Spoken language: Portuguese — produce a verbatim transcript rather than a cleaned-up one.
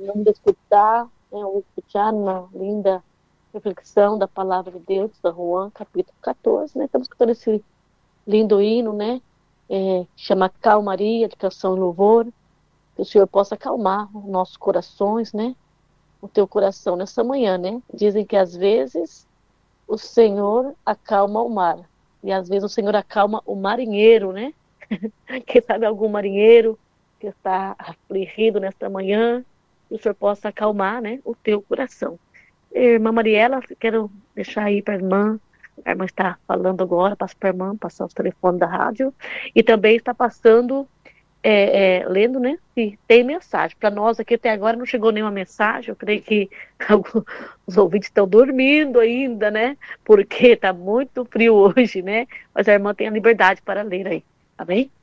Vamos escutar, né, vamos escutar uma linda reflexão da palavra de Deus, da João, capítulo catorze, né? Estamos escutando esse lindo hino, né? É, chama Calmaria, de canção e louvor. Que o Senhor possa acalmar os nossos corações, né? O teu coração nessa manhã, né? Dizem que às vezes o Senhor acalma o mar. E às vezes o Senhor acalma o marinheiro, né? Quem sabe algum marinheiro que está afligido nesta manhã, que o Senhor possa acalmar, né? O teu coração. Irmã Mariela, quero deixar aí para a irmã. A irmã está falando agora, passa para a irmã, passando o telefone da rádio. E também está passando, é, é, lendo, né? Se tem mensagem. Para nós aqui até agora não chegou nenhuma mensagem. Eu creio que alguns, os ouvintes estão dormindo ainda, né? Porque está muito frio hoje, né? Mas a irmã tem a liberdade para ler aí. Amém?